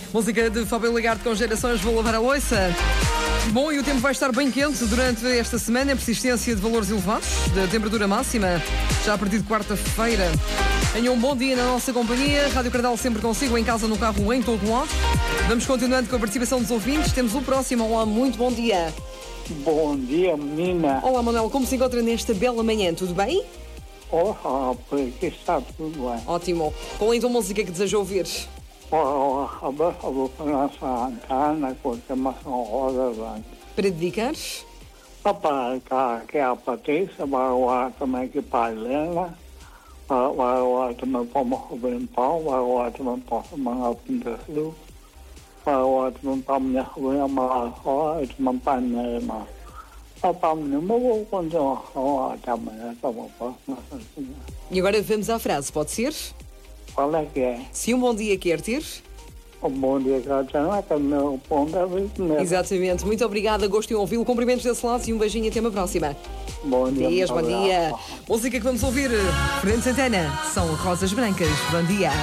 Música de Fábio Lagarde com Gerações, vou lavar a louça. Bom, e o tempo vai estar bem quente durante esta semana, persistência de valores elevados da temperatura máxima, já a partir de quarta-feira. Tenham um bom dia na nossa companhia, Rádio Cardal sempre consigo, em casa, no carro, em todo lado. Vamos continuando com a participação dos ouvintes, temos o próximo. Olá, muito bom dia. Bom dia, menina. Olá, Manuel, como se encontra nesta bela manhã, tudo bem? Por aqui está tudo bem. Ótimo. Qual é então a música que deseja ouvir? Eu vou para a nossa antena com a chamação Roda Branca. Para dedicar? Aqui é a Patrícia, vai lá também aqui para a Helena, vai lá também para o Rubem Paulo, vai lá também para o Manuel Pinto, vai lá também para a minha Rubem Amarra, e também para a minha irmã. Para a minha irmã, vou continuar lá até amanhã, tá bom? E agora vamos à frase, pode ser? Qual é que é? Se um bom dia quer ter... Um bom dia, Cátia, é que o meu ponto é muito mesmo. Exatamente, muito obrigada, gosto em ouvi-lo, cumprimentos desse lado e um beijinho até uma próxima. Bom dia. Dias, bom dia. Música que vamos ouvir, Fernando Santana, são Rosas Brancas, bom dia.